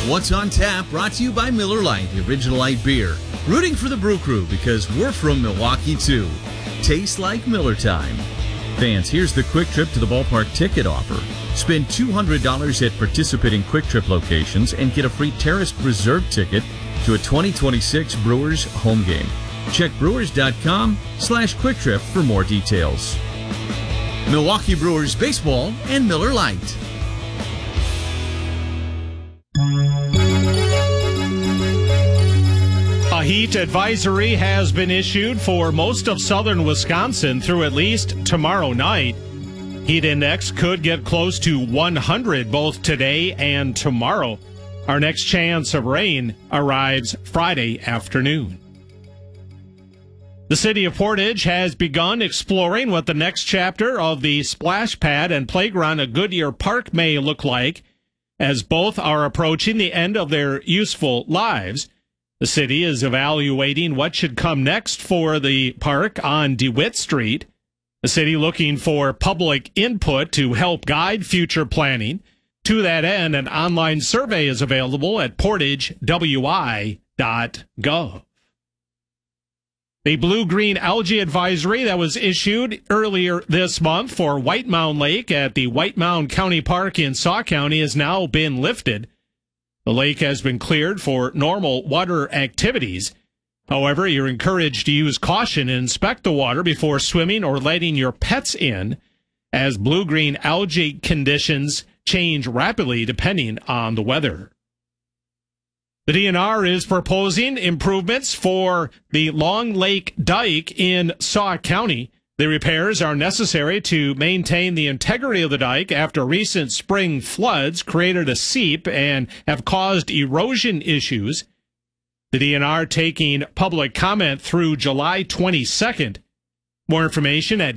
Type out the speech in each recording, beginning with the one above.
What's on Tap, brought to you by Miller Lite, the original light beer. Rooting for the Brew Crew because we're from Milwaukee, too. Tastes like Miller time. Fans, here's the Quick Trip to the Ballpark ticket offer. Spend $200 at participating Quick Trip locations and get a free Terrace Reserve ticket to a 2026 Brewers home game. Check brewers.com/Quick Trip for more details. Milwaukee Brewers baseball and Miller Lite. A heat advisory has been issued for most of southern Wisconsin through at least tomorrow night. Heat index could get close to 100 both today and tomorrow. Our next chance of rain arrives Friday afternoon. The city of Portage has begun exploring what the next chapter of the splash pad and playground at Goodyear Park may look like, as both are approaching the end of their useful lives. The city is evaluating what should come next for the park on DeWitt Street. The city looking for public input to help guide future planning. To that end, an online survey is available at portagewi.gov. The blue-green algae advisory that was issued earlier this month for White Mound Lake at the White Mound County Park in Sauk County has now been lifted. The lake has been cleared for normal water activities. However, you're encouraged to use caution and inspect the water before swimming or letting your pets in, as blue-green algae conditions change rapidly depending on the weather. The DNR is proposing improvements for the Long Lake Dike in Sauk County. The repairs are necessary to maintain the integrity of the dike after recent spring floods created a seep and have caused erosion issues. The DNR taking public comment through July 22nd. More information at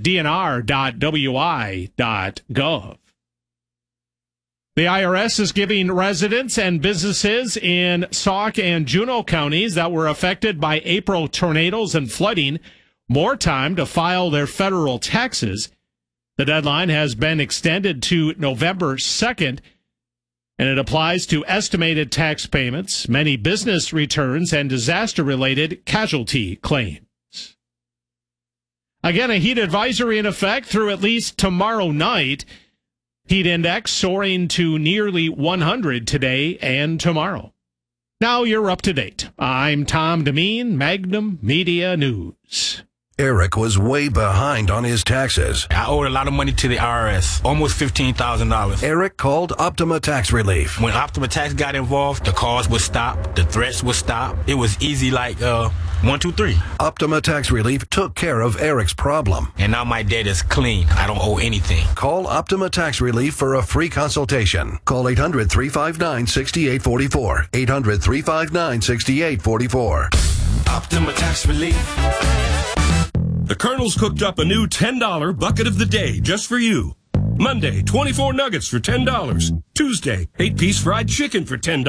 dnr.wi.gov. The IRS is giving residents and businesses in Sauk and Juneau counties that were affected by April tornadoes and flooding more time to file their federal taxes. The deadline has been extended to November 2nd, and it applies to estimated tax payments, many business returns, and disaster-related casualty claims. Again, a heat advisory in effect through at least tomorrow night. Heat index soaring to nearly 100 today and tomorrow. Now you're up to date. I'm Tom Demeen, Magnum Media News. Eric was way behind on his taxes. I owed a lot of money to the IRS, almost $15,000. Eric called Optima Tax Relief. When Optima Tax got involved, the calls would stop, the threats would stop. It was easy like 1, 2, 3. Optima Tax Relief took care of Eric's problem. And now my debt is clean. I don't owe anything. Call Optima Tax Relief for a free consultation. Call 800-359-6844. 800-359-6844. Optima Tax Relief. The Colonel's cooked up a new $10 bucket of the day just for you. Monday, 24 nuggets for $10. Tuesday, 8-piece fried chicken for $10.